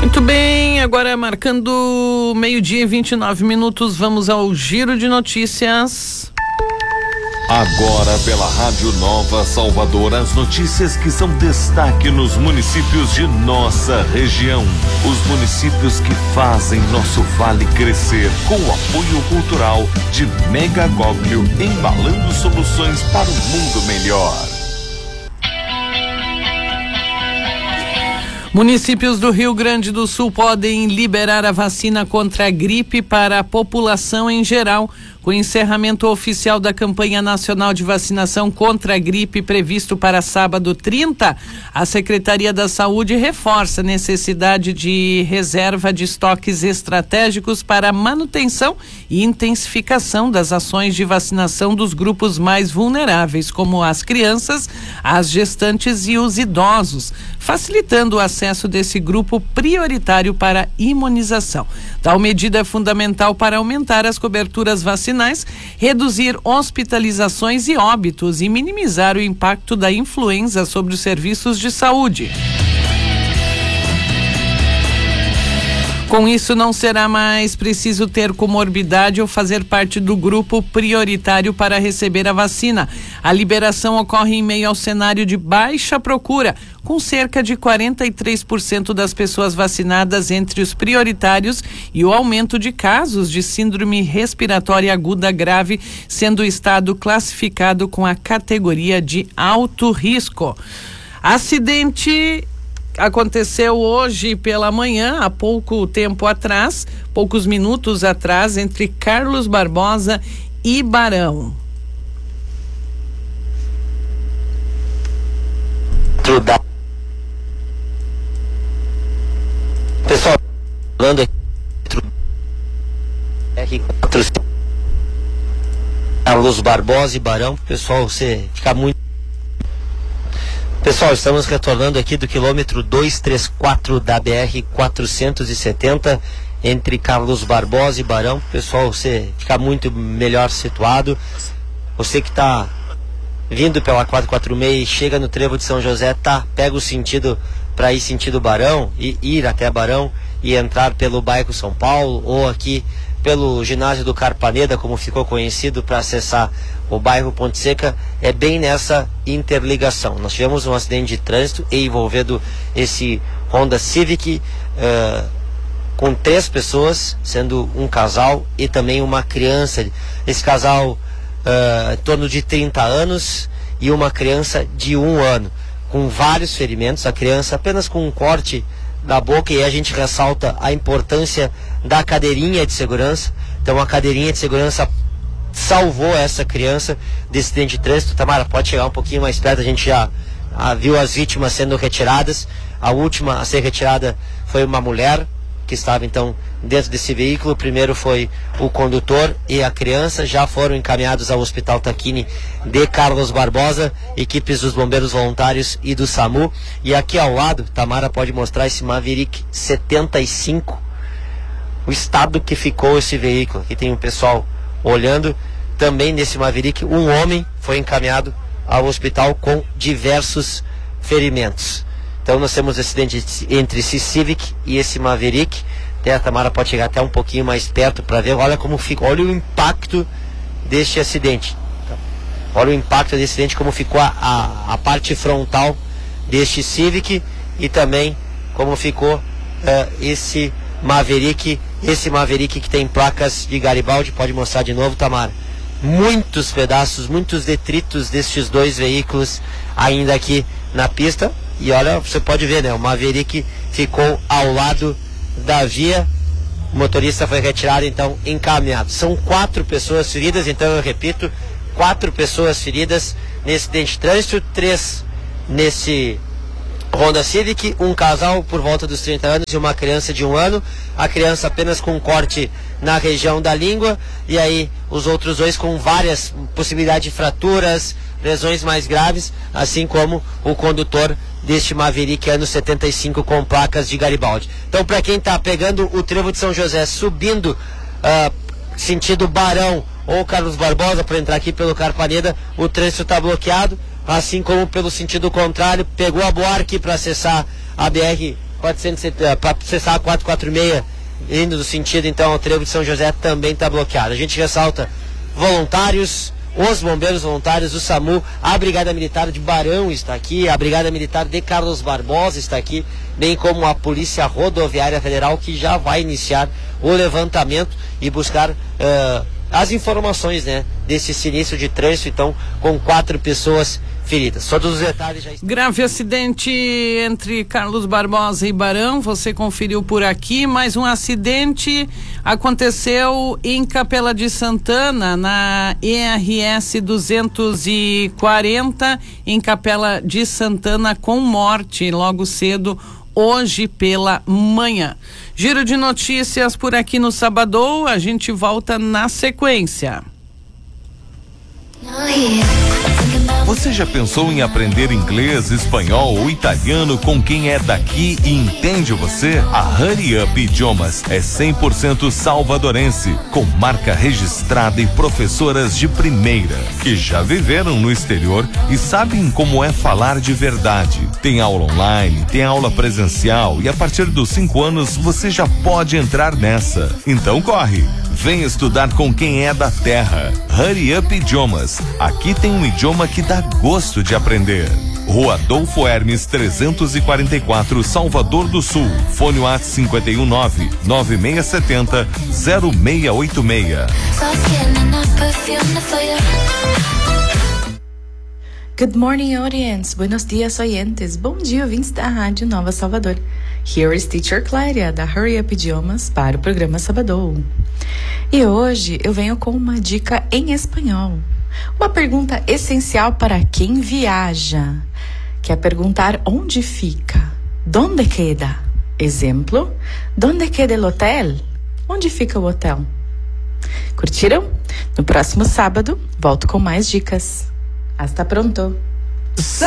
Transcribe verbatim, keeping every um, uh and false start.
Muito bem, agora marcando meio-dia e vinte e nove minutos, vamos ao giro de notícias. Agora pela Rádio Nova Salvador, as notícias que são destaque nos municípios de nossa região. Os municípios que fazem nosso vale crescer, com o apoio cultural de Megagóglio, embalando soluções para um mundo melhor. Municípios do Rio Grande do Sul podem liberar a vacina contra a gripe para a população em geral. Com o encerramento oficial da campanha nacional de vacinação contra a gripe previsto para sábado trinta, a Secretaria da Saúde reforça a necessidade de reserva de estoques estratégicos para a manutenção e intensificação das ações de vacinação dos grupos mais vulneráveis, como as crianças, as gestantes e os idosos, facilitando o acesso desse grupo prioritário para imunização. Tal medida é fundamental para aumentar as coberturas vacinais, reduzir hospitalizações e óbitos e minimizar o impacto da influenza sobre os serviços de saúde. Com isso, não será mais preciso ter comorbidade ou fazer parte do grupo prioritário para receber a vacina. A liberação ocorre em meio ao cenário de baixa procura, com cerca de quarenta e três por cento das pessoas vacinadas entre os prioritários e o aumento de casos de síndrome respiratória aguda grave, sendo o estado classificado com a categoria de alto risco. Acidente aconteceu hoje pela manhã, há pouco tempo atrás, poucos minutos atrás, entre Carlos Barbosa e Barão. Pessoal, falando aqui, Carlos Barbosa e Barão, pessoal, você fica muito. Pessoal, estamos retornando aqui do quilômetro duzentos e trinta e quatro da B R quatrocentos e setenta, entre Carlos Barbosa e Barão. Pessoal, você fica muito melhor situado. Você que está vindo pela quatrocentos e quarenta e seis e chega no Trevo de São José, tá, pega o sentido para ir sentido Barão, e ir até Barão e entrar pelo bairro São Paulo, ou aqui pelo ginásio do Carpaneda, como ficou conhecido, para acessar o bairro Ponte Seca, é bem nessa interligação. Nós tivemos um acidente de trânsito envolvendo esse Honda Civic uh, com três pessoas, sendo um casal e também uma criança. Esse casal uh, em torno de trinta anos e uma criança de um ano, com vários ferimentos. A criança apenas com um corte da boca, e a gente ressalta a importância da cadeirinha de segurança. Então a cadeirinha de segurança salvou essa criança desse acidente de trânsito. Tamara, pode chegar um pouquinho mais perto, a gente já a, viu as vítimas sendo retiradas. A última a ser retirada foi uma mulher que estava então dentro desse veículo. O primeiro foi o condutor e a criança, já foram encaminhados ao Hospital Tacchini de Carlos Barbosa, equipes dos bombeiros voluntários e do SAMU. E aqui ao lado, Tamara pode mostrar esse Maverick setenta e cinco, o estado que ficou esse veículo. Aqui tem um pessoal olhando. Também nesse Maverick, um homem foi encaminhado ao hospital com diversos ferimentos. Então nós temos acidente entre esse Civic e esse Maverick. Até a Tamara pode chegar até um pouquinho mais perto para ver. Olha como fica, olha o impacto deste acidente. Olha o impacto desse acidente, como ficou a, a, a parte frontal deste Civic, e também como ficou uh, esse Maverick, esse Maverick que tem placas de Garibaldi. Pode mostrar de novo, Tamara. Muitos pedaços, muitos detritos destes dois veículos ainda aqui na pista. E olha, você pode ver, né? O Maverick ficou ao lado da via. O motorista foi retirado, então encaminhado. São quatro pessoas feridas, então eu repito, quatro pessoas feridas nesse acidente de trânsito, três nesse Honda Civic, um casal por volta dos trinta anos e uma criança de um ano. A criança apenas com um corte na região da língua, e aí os outros dois com várias possibilidades de fraturas, lesões mais graves, assim como o condutor deste Maverick ano setenta e cinco com placas de Garibaldi. Então, para quem está pegando o Trevo de São José, subindo uh, sentido Barão ou Carlos Barbosa para entrar aqui pelo Carpaneda, o trânsito está bloqueado, assim como pelo sentido contrário. Pegou a Buarque para acessar a B R quatrocentos e setenta, para acessar a quatrocentos e quarenta e seis, indo no sentido então ao trevo de São José, também está bloqueado. A gente ressalta voluntários, os bombeiros voluntários, o SAMU, a Brigada Militar de Barão está aqui, a Brigada Militar de Carlos Barbosa está aqui, bem como a Polícia Rodoviária Federal, que já vai iniciar o levantamento e buscar uh, as informações, né, desse sinistro de trânsito, então, com quatro pessoas feridas. Todos os detalhes já estão. Grave acidente entre Carlos Barbosa e Barão, você conferiu por aqui. Mais um acidente aconteceu em Capela de Santana, na E R S duzentos e quarenta, em Capela de Santana, com morte logo cedo, hoje pela manhã. Giro de notícias por aqui no Sabadão, a gente volta na sequência. Você já pensou em aprender inglês, espanhol ou italiano com quem é daqui e entende você? A Hurry Up Idiomas é cem por cento salvadorense, com marca registrada e professoras de primeira, que já viveram no exterior e sabem como é falar de verdade. Tem aula online, tem aula presencial e a partir dos cinco anos você já pode entrar nessa. Então corre! Vem estudar com quem é da terra. Hurry Up Idiomas. Aqui tem um idioma que dá gosto de aprender. Rua Adolfo Hermes trezentos e quarenta e quatro, Salvador do Sul. Fone WhatsApp cinco um nove, nove seis sete zero, zero seis oito seis. Good morning, audience. Buenos dias, oyentes. Bom dia, ouvintes da Rádio Nova Salvador. Here is Teacher Cláudia, da Hurry Up Idiomas, para o programa Sabadão. E hoje eu venho com uma dica em espanhol. Uma pergunta essencial para quem viaja. Quer perguntar onde fica? Donde queda? Exemplo, donde queda el hotel? Onde fica o hotel? Curtiram? No próximo sábado, volto com mais dicas. Hasta pronto!